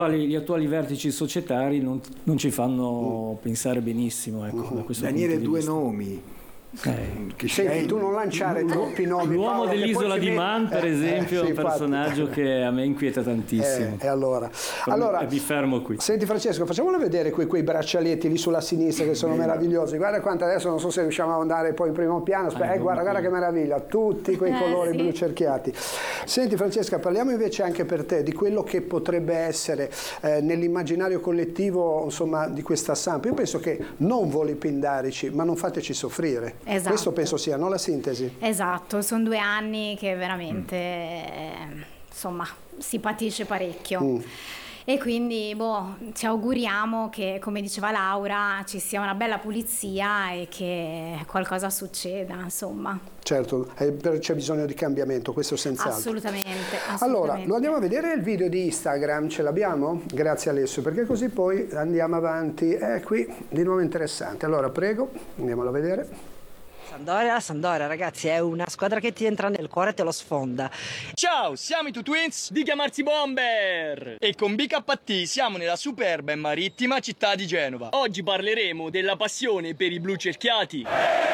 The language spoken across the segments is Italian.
Gli attuali vertici societari non ci fanno pensare benissimo, ecco, da questo Daniele, punto di due vista. nomi. Senti, tu non lanciare troppi nomi. L'uomo Paolo, dell'isola di Man, per esempio, è un personaggio che a me inquieta tantissimo. E allora mi fermo qui. Senti Francesco, facciamolo vedere quei braccialetti lì sulla sinistra che sono meravigliosi. Guarda quanto, adesso non so se riusciamo ad andare poi in primo piano. Guarda che meraviglia, tutti quei colori blu cerchiati. Senti Francesca, parliamo invece anche per te di quello che potrebbe essere nell'immaginario collettivo, insomma, di questa Samp. Io penso che non voli pindarici, ma non fateci soffrire. Esatto. Questo penso sia, no, la sintesi? Esatto, sono 2 anni che veramente insomma si patisce parecchio. E quindi ci auguriamo che, come diceva Laura, ci sia una bella pulizia e che qualcosa succeda, insomma. Certo, c'è bisogno di cambiamento, questo senz'altro. Assolutamente. Allora, lo andiamo a vedere il video di Instagram, ce l'abbiamo? Grazie Alessio, perché così poi andiamo avanti. Qui di nuovo interessante. Allora, prego, andiamolo a vedere. Sampdoria, ragazzi, è una squadra che ti entra nel cuore e te lo sfonda. Ciao, siamo i Two Twins di chiamarsi Bomber e con BKT siamo nella superba e marittima città di Genova. Oggi parleremo della passione per i blu cerchiati.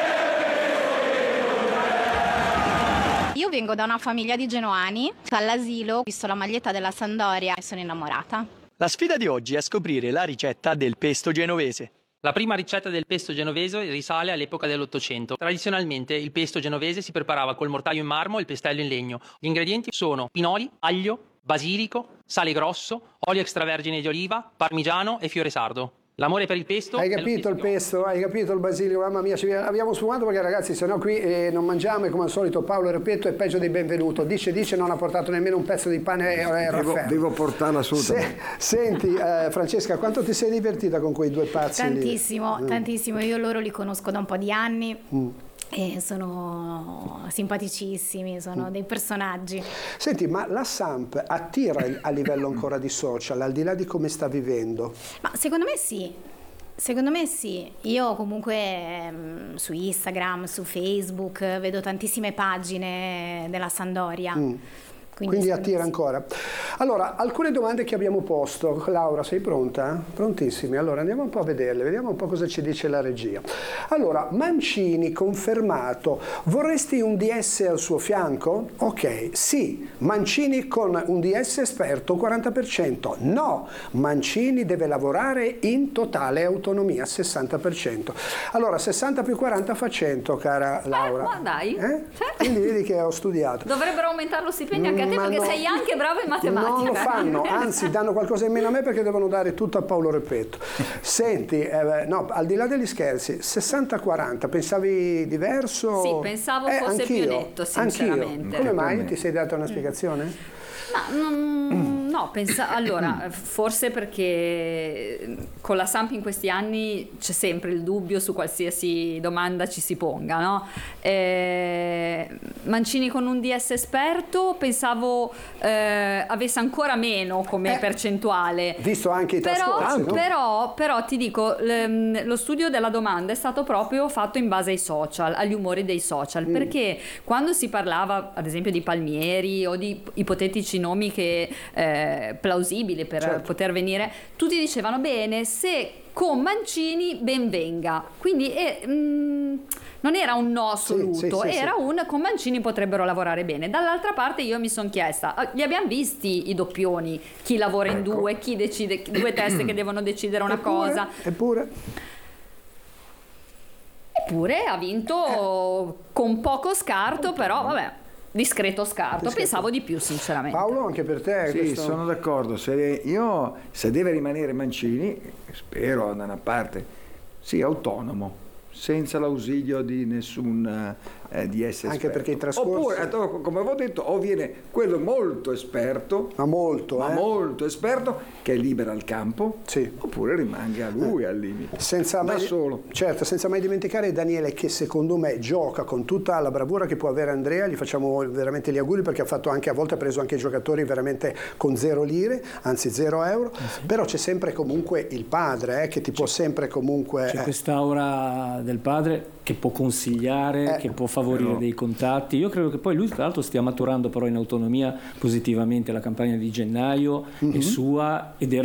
Io vengo da una famiglia di genoani, all'asilo ho visto la maglietta della Sampdoria e sono innamorata. La sfida di oggi è scoprire la ricetta del pesto genovese. La prima ricetta del pesto genovese risale all'epoca dell'Ottocento. Tradizionalmente il pesto genovese si preparava col mortaio in marmo e il pestello in legno. Gli ingredienti sono pinoli, aglio, basilico, sale grosso, olio extravergine di oliva, parmigiano e fiore sardo. L'amore per il pesto... Hai capito il pesto? Hai capito il basilico? Mamma mia, abbiamo sfumato perché ragazzi, se no qui non mangiamo e come al solito Paolo Repetto è peggio di benvenuto. Dice, non ha portato nemmeno un pezzo di pane e raffermo. Devo portarlo assolutamente. Senti Francesca, quanto ti sei divertita con quei 2 pazzi Tantissimo, lì? tantissimo. Io loro li conosco da un po' di anni. E sono simpaticissimi, sono dei personaggi. Senti, ma la Samp attira a livello ancora di social, al di là di come sta vivendo? Ma secondo me sì. Io comunque su Instagram, su Facebook vedo tantissime pagine della Sampdoria. Quindi attira ancora. Allora, alcune domande che abbiamo posto. Laura, sei pronta? Prontissimi. Allora, andiamo un po' a vederle, vediamo un po' cosa ci dice la regia. Allora, Mancini confermato. Vorresti un DS al suo fianco? Ok, sì. Mancini con un DS esperto 40%. No, Mancini deve lavorare in totale autonomia 60%. Allora, 60 più 40 fa 100, cara Laura. Ma dai. Certo. Quindi vedi che ho studiato. Dovrebbero aumentare lo stipendio anche a te perché sei anche bravo in matematica. Non lo fanno, anzi danno qualcosa in meno a me perché devono dare tutto a Paolo Repetto. Senti, no, al di là degli scherzi, 60-40, pensavi diverso? Sì, pensavo fosse più netto, sinceramente. Anch'io. Come mai? Ti sei data una spiegazione? No, allora, forse perché con la Samp in questi anni c'è sempre il dubbio su qualsiasi domanda ci si ponga, no? Mancini con un DS esperto pensavo avesse ancora meno come percentuale. Visto anche i trascorsi, no? Però ti dico, lo studio della domanda è stato proprio fatto in base ai social, agli umori dei social, perché quando si parlava ad esempio di Palmieri o di ipotetici nomi che plausibili per poter venire, tutti dicevano bene, se con Mancini ben venga, quindi non era un no assoluto, era un con Mancini potrebbero lavorare bene. Dall'altra parte io mi sono chiesta, li abbiamo visti i doppioni, chi lavora in due, chi decide, 2 teste che devono decidere una cosa. Eppure ha vinto con poco scarto, però vabbè, discreto scarto. Pensavo di più, sinceramente. Paolo, anche per te? Sì, sono d'accordo. Se deve rimanere Mancini, spero da una parte, sì, autonomo, senza l'ausilio di nessun DS esperto. Anche perché i trascorsi... Oppure, come avevo detto, o viene quello molto esperto, ma molto esperto, che libera il campo, oppure rimanga lui al limite, solo. Certo, senza mai dimenticare Daniele, che secondo me gioca con tutta la bravura che può avere Andrea. Gli facciamo veramente gli auguri perché a volte ha preso anche giocatori veramente con 0 lire, anzi 0 euro, però c'è sempre comunque il padre che ti può sempre comunque... C'è quest'aura del padre che può consigliare, che può favorire dei contatti. Io credo che poi lui tra l'altro stia maturando però in autonomia positivamente. La campagna di gennaio è sua ed era